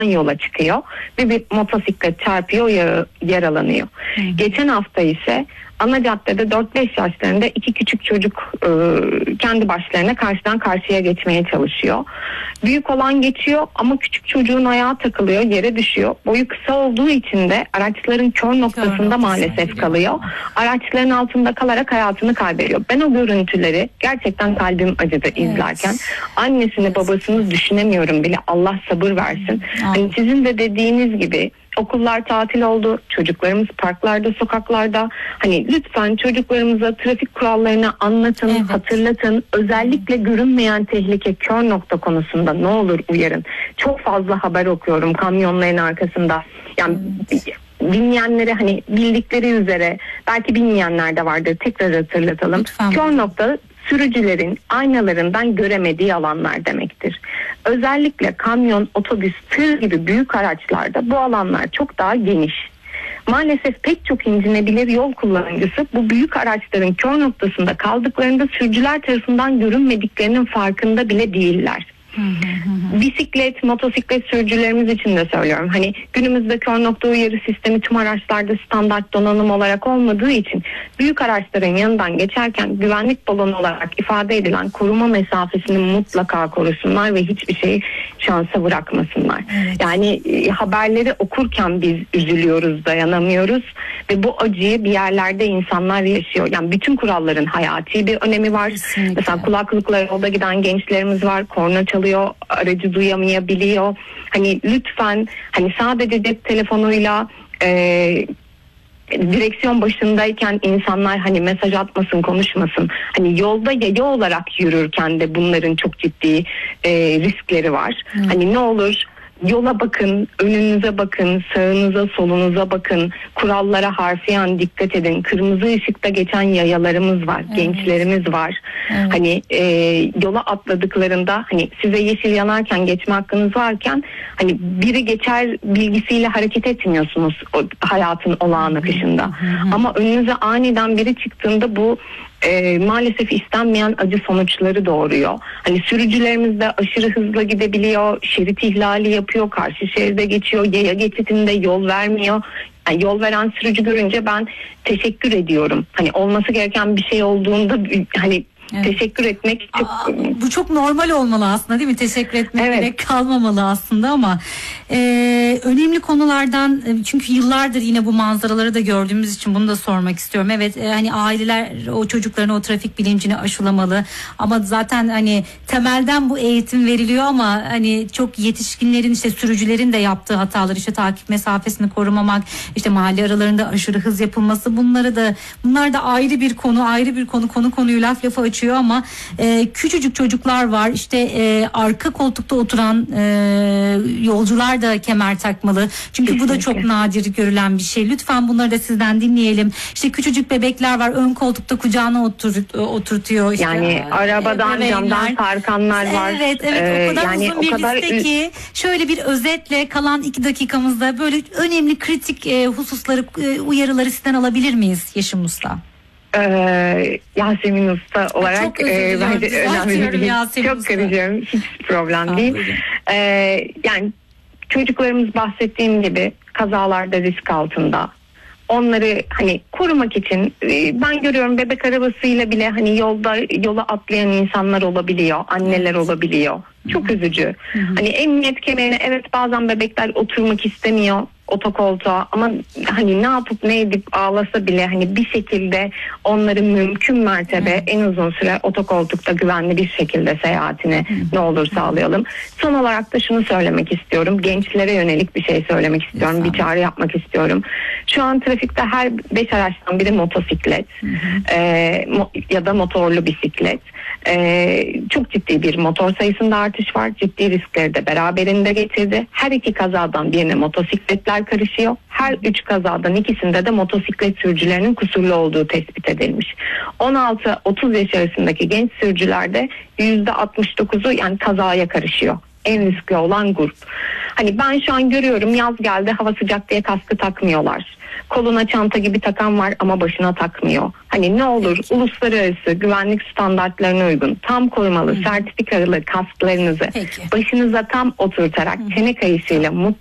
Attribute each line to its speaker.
Speaker 1: yola çıkıyor ve bir motosiklet çarpıyor, yaralanıyor. Geçen hafta ise ana caddede 4-5 yaşlarında iki küçük çocuk kendi başlarına karşıdan karşıya geçmeye çalışıyor. Büyük olan geçiyor ama küçük çocuğun ayağı takılıyor, yere düşüyor. Boyu kısa olduğu için de araçların kör noktasında maalesef kalıyor. Araçların altında kalarak hayatını kaybediyor. Ben o görüntüleri gerçekten kalbim acıdı izlerken. Annesini babasını düşünemiyorum bile, Allah sabır versin. Hani sizin de dediğiniz gibi okullar tatil oldu. Çocuklarımız parklarda, sokaklarda. Hani lütfen çocuklarımıza trafik kurallarını anlatın, hatırlatın. Özellikle görünmeyen tehlike, kör nokta konusunda ne olur uyarın. Çok fazla haber okuyorum kamyonların arkasında. Yani dinleyenlere hani bildikleri üzere, belki bilmeyenler de vardır, tekrar hatırlatalım. Lütfen. Kör nokta sürücülerin aynalarından göremediği alanlar demektir. Özellikle kamyon, otobüs, tır gibi büyük araçlarda bu alanlar çok daha geniş. Maalesef pek çok incinebilir yol kullanıcısı bu büyük araçların kör noktasında kaldıklarında sürücüler tarafından görünmediklerinin farkında bile değiller. Bisiklet, motosiklet sürücülerimiz için de söylüyorum. Hani günümüzde kör nokta uyarı sistemi tüm araçlarda standart donanım olarak olmadığı için büyük araçların yanından geçerken güvenlik balonu olarak ifade edilen koruma mesafesini mutlaka korusunlar ve hiçbir şeyi şansa bırakmasınlar. Yani haberleri okurken biz üzülüyoruz, dayanamıyoruz ve bu acıyı bir yerlerde insanlar yaşıyor. Yani bütün kuralların hayati bir önemi var. Kesinlikle. Mesela kulaklıkla yolda giden gençlerimiz var, korna çalıyor, aracı duyamayabiliyor. Hani lütfen hani sadece cep telefonuyla direksiyon başındayken insanlar hani mesaj atmasın, konuşmasın. Hani yolda yaya olarak yürürken de bunların çok ciddi riskleri var. Hani ne olur yola bakın, önünüze bakın, sağınıza, solunuza bakın. Kurallara harfiyen dikkat edin. Kırmızı ışıkta geçen yayalarımız var, gençlerimiz var. Hani yola atladıklarında hani size yeşil yanarken geçme hakkınız varken hani biri geçer bilgisiyle hareket etmiyorsunuz o hayatın olağan akışında. Ama önünüze aniden biri çıktığında bu maalesef istenmeyen acı sonuçları doğuruyor. Hani sürücülerimiz de aşırı hızla gidebiliyor, şerit ihlali yapıyor, karşı şeride geçiyor, yaya geçitinde yol vermiyor. Yani yol veren sürücü görünce ben teşekkür ediyorum. Hani olması gereken bir şey olduğunda hani teşekkür etmek çok...
Speaker 2: Bu çok normal olmalı aslında, değil mi? Teşekkür etmek gerek kalmamalı aslında ama önemli konulardan, çünkü yıllardır yine bu manzaraları da gördüğümüz için bunu da sormak istiyorum. Evet, hani aileler o çocuklarına o trafik bilincini aşılamalı ama zaten hani temelden bu eğitim veriliyor ama hani çok yetişkinlerin, işte sürücülerin de yaptığı hatalar, işte takip mesafesini korumamak, işte mahalle aralarında aşırı hız yapılması, bunlar da ayrı bir konu, konuyu laf lafa açıyor ama küçücük çocuklar var, işte arka koltukta oturan yolcular da kemer takmalı çünkü bu da çok nadir görülen bir şey. Lütfen bunları da sizden dinleyelim. İşte küçücük bebekler var, ön koltukta kucağına oturtuyor. İşte,
Speaker 1: yani arabadan camdan sarkanlar var.
Speaker 2: Evet, o kadar yani uzun bir liste ki şöyle bir özetle kalan 2 dakikamızda böyle önemli kritik hususları, uyarıları sizden alabilir miyiz Yeşim Usta?
Speaker 1: Yasemin Usta olarak bence önemli bir çok karışıyorum, hiç problem değil. Yani çocuklarımız bahsettiğim gibi kazalarda risk altında. Onları hani korumak için ben görüyorum, bebek arabasıyla bile hani yola atlayan insanlar olabiliyor, anneler olabiliyor. Çok üzücü. Hani emniyet kemerine bazen bebekler oturmak istemiyor otokoltuğa ama hani ne yapıp ne edip ağlasa bile hani bir şekilde onların mümkün mertebe en uzun süre otokoltukta güvenli bir şekilde seyahatini ne olur sağlayalım. Son olarak da şunu söylemek istiyorum. Gençlere yönelik bir şey söylemek istiyorum. Bir çağrı yapmak istiyorum. Şu an trafikte her 5 araçtan biri motosiklet ya da motorlu bisiklet. Çok ciddi bir motor sayısında artış var. Ciddi riskleri de beraberinde getirdi. Her 2 kazadan birine motosikletler karışıyor. Her 3 kazadan ikisinde de motosiklet sürücülerinin kusurlu olduğu tespit edilmiş. 16-30 yaş arasındaki genç sürücülerde %69'u yani kazaya karışıyor. en riskli olan grup. Hani ben şu an görüyorum, yaz geldi, hava sıcak diye kaskı takmıyorlar. Koluna çanta gibi takan var ama başına takmıyor. Hani ne olur uluslararası güvenlik standartlarına uygun tam korumalı sertifikalı kasklarınızı başınıza tam oturtarak çene kayısıyla